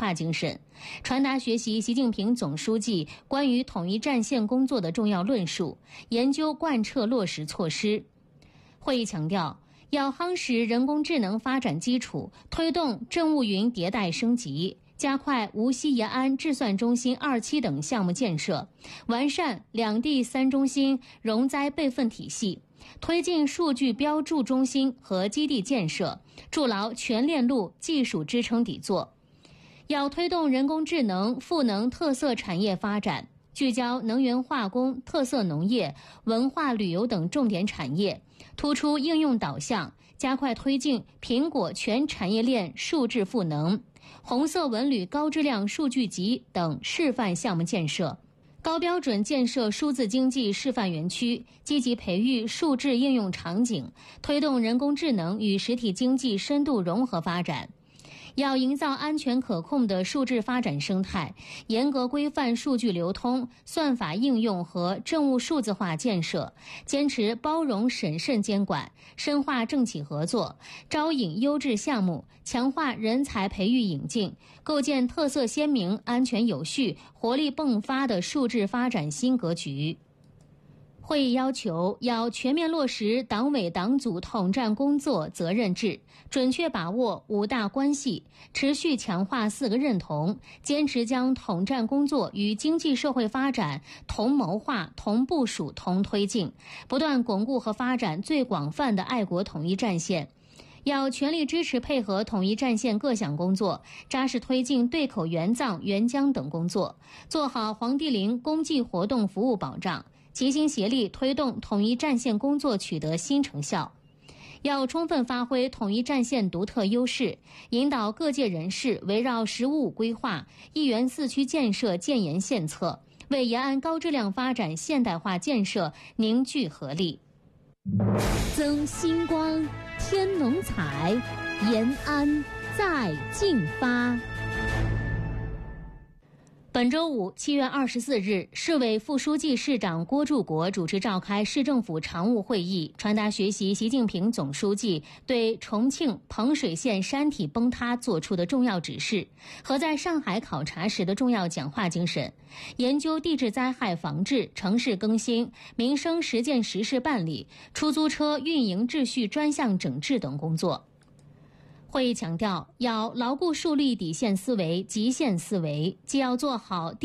化精神，传达学习习近平总书记关于统一战线工作的重要论述，研究贯彻落实措施。会议强调，要夯实人工智能发展基础，推动政务云迭代升级，加快无锡延安智算中心2期等项目建设，完善两地3中心容灾备份体系，推进数据标注中心和基地建设，筑牢全链路技术支撑底座。要推动人工智能赋能特色产业发展，聚焦能源化工、特色农业、文化旅游等重点产业，突出应用导向，加快推进苹果全产业链数字赋能、红色文旅高质量数据集等示范项目建设，高标准建设数字经济示范园区，积极培育数字应用场景，推动人工智能与实体经济深度融合发展。要营造安全可控的数字发展生态，严格规范数据流通、算法应用和政务数字化建设，坚持包容审慎监管，深化政企合作，招引优质项目，强化人才培育引进，构建特色鲜明、安全有序、活力迸发的数字发展新格局。会议要求要全面落实党委党组统战工作责任制，准确把握5大关系，持续强化4个认同，坚持将统战工作与经济社会发展同谋划、同部署、同推进，不断巩固和发展最广泛的爱国统一战线。要全力支持配合统一战线各项工作，扎实推进对口援藏、援疆等工作，做好黄帝陵公祭活动服务保障，齐心协力推动统一战线工作取得新成效。要充分发挥统一战线独特优势，引导各界人士围绕“十五五”规划、一元4区建设建言献策，为延安高质量发展现代化建设凝聚合力。 增星光，添浓彩，延安再进发。 本周五7月24日，市委副书记、市长郭柱国主持召开市政府常务会议，传达学习习近平总书记对重庆彭水县山体崩塌作出的重要指示和在上海考察时的重要讲话精神，研究地质灾害防治、城市更新、民生实践实事办理、出租车运营秩序专项整治等工作。会议强调，要牢固树立底线思维、极限思维，既要做好